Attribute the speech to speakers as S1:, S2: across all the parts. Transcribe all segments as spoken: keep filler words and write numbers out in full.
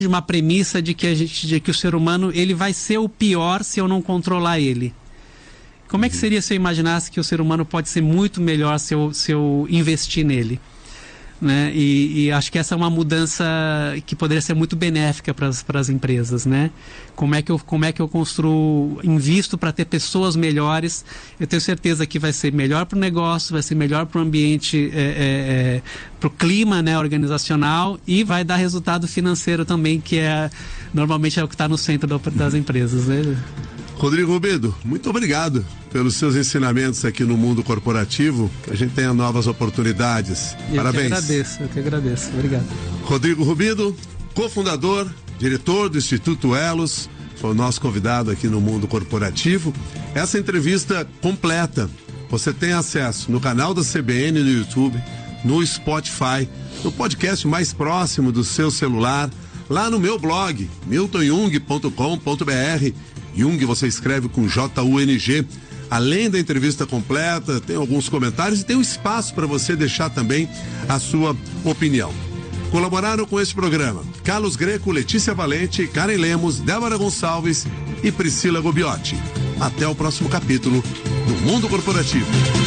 S1: de uma premissa de que a gente, de que o ser humano ele vai ser o pior se eu não controlar ele. Como é que seria se eu imaginasse que o ser humano pode ser muito melhor se eu, se eu investir nele? Né? E, e acho que essa é uma mudança que poderia ser muito benéfica para as empresas, né? Como é que eu, como é que eu construo, invisto para ter pessoas melhores? Eu tenho certeza que vai ser melhor para o negócio, vai ser melhor para o ambiente, é, é, é, para o clima, né, organizacional, e vai dar resultado financeiro também, que é normalmente é o que está no centro do, das empresas, né?
S2: Rodrigo Rubido, muito obrigado pelos seus ensinamentos aqui no mundo corporativo, que a gente tenha novas oportunidades.
S1: Eu
S2: Parabéns.
S1: Eu que agradeço, eu que agradeço. Obrigado.
S2: Rodrigo Rubido, cofundador, diretor do Instituto Elos, foi o nosso convidado aqui no mundo corporativo. Essa entrevista completa você tem acesso no canal da C B N no YouTube, no Spotify, no podcast mais próximo do seu celular, lá no meu blog, milton jung ponto com ponto b r. Jung você escreve com J U N G. Além da entrevista completa, tem alguns comentários e tem um espaço para você deixar também a sua opinião. Colaboraram com esse programa Carlos Greco, Letícia Valente, Karen Lemos, Débora Gonçalves e Priscila Gobiotti. Até o próximo capítulo do Mundo Corporativo.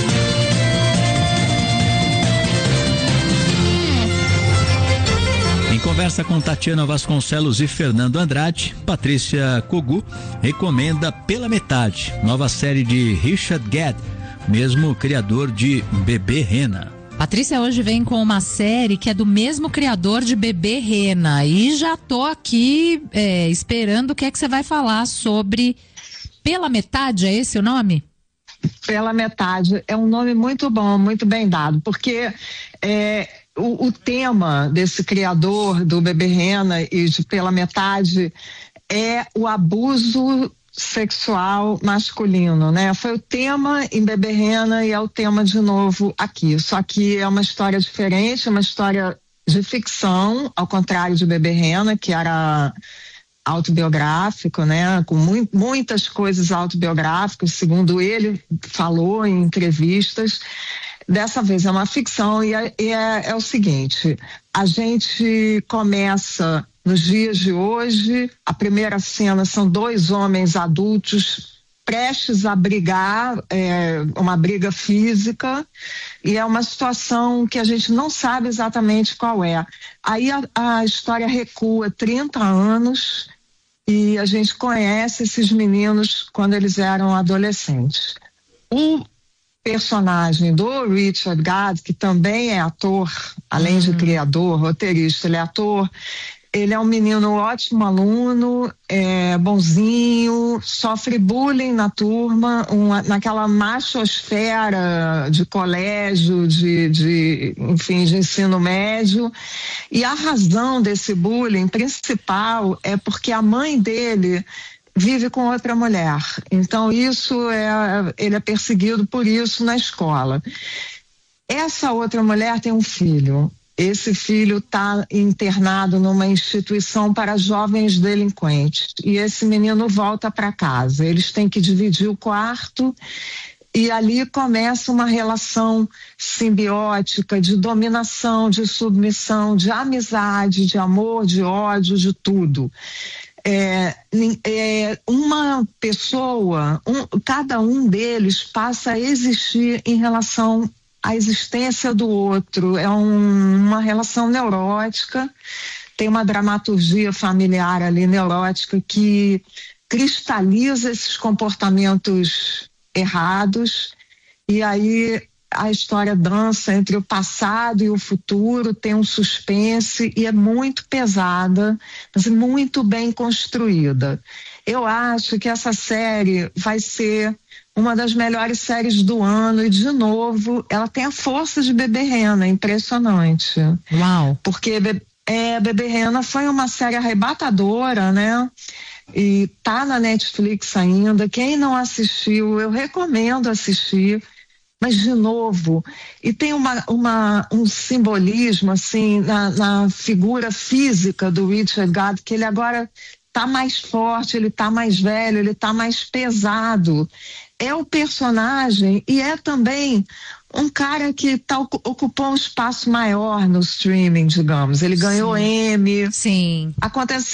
S3: Em conversa com Tatiana Vasconcelos e Fernando Andrade, Patrícia Kogu recomenda Pela Metade, nova série de Richard Gere, mesmo criador de Bebê Rena.
S4: Patrícia hoje vem com uma série que é do mesmo criador de Bebê Rena, e já tô aqui é, esperando o que é que você vai falar sobre Pela Metade, é esse o nome?
S5: Pela Metade é um nome muito bom, muito bem dado, porque é, o, o tema desse criador do Bebê Rena e de Pela Metade é o abuso sexual masculino, né? Foi o tema em Bebê Rena e é o tema de novo aqui. Só que é uma história diferente, uma história de ficção, ao contrário de Bebê Rena, que era autobiográfico, né? Com mu- muitas coisas autobiográficas, segundo ele falou em entrevistas. Dessa vez é uma ficção e é, e é, é o seguinte: a gente começa nos dias de hoje, a primeira cena são dois homens adultos prestes a brigar, é, uma briga física, e é uma situação que a gente não sabe exatamente qual é. Aí a, a história recua trinta anos e a gente conhece esses meninos quando eles eram adolescentes. O personagem do Richard Gere, que também é ator, além de criador, roteirista, ele é ator. Ele é um menino ótimo aluno, é bonzinho, sofre bullying na turma, uma, naquela machosfera de colégio, de, de, enfim, de ensino médio. E a razão desse bullying principal é porque a mãe dele vive com outra mulher. Então isso é, ele é perseguido por isso na escola. Essa outra mulher tem um filho. Esse filho está internado numa instituição para jovens delinquentes e esse menino volta para casa. Eles têm que dividir o quarto e ali começa uma relação simbiótica de dominação, de submissão, de amizade, de amor, de ódio, de tudo. É, é, uma pessoa, um, cada um deles passa a existir em relação à existência do outro. É um, uma relação neurótica, tem uma dramaturgia familiar ali neurótica que cristaliza esses comportamentos errados, e aí a história dança entre o passado e o futuro, tem um suspense e é muito pesada, mas muito bem construída. Eu acho que essa série vai ser uma das melhores séries do ano e, de novo, ela tem a força de Bebê Rena, impressionante.
S4: Uau!
S5: Porque é, Bebê Rena foi uma série arrebatadora, né? E tá na Netflix ainda. Quem não assistiu, eu recomendo assistir. Mas, de novo, e tem uma, uma, um simbolismo, assim, na, na figura física do Richard Gere, que ele agora tá mais forte, ele tá mais velho, ele tá mais pesado. é o personagem e é também um cara que tá, ocupou um espaço maior no streaming, digamos. Ele ganhou
S4: Sim.
S5: Emmy.
S4: Sim.
S5: Acontece